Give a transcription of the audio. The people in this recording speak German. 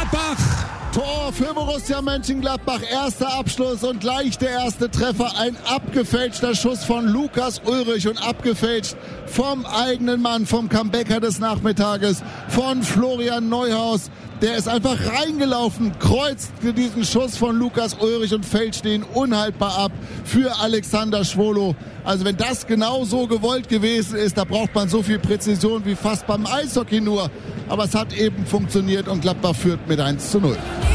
Gladbach. Tor für Borussia Mönchengladbach, erster Abschluss und gleich der erste Treffer. Ein abgefälschter Schuss von Lukas Ullrich und abgefälscht vom eigenen Mann, vom Comebacker des Nachmittages, von Florian Neuhaus. Der ist einfach reingelaufen, kreuzt diesen Schuss von Lukas Ullrich und fälscht ihn unhaltbar ab für Alexander Schwolo. Also wenn das genau so gewollt gewesen ist, da braucht man so viel Präzision wie fast beim Eishockey nur. Aber es hat eben funktioniert und Gladbach führt mit 1:0.